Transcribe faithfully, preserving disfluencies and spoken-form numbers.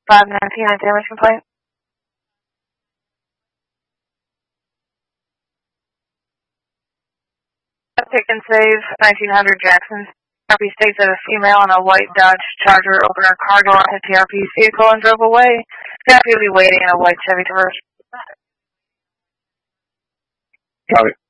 five nineteen, a damage complaint. Pick and save, nineteen hundred Jackson. T R P states that a female in a white Dodge Charger opened her car door into T R P's vehicle and drove away. T R P will be waiting in a white Chevy Traverse. Copy.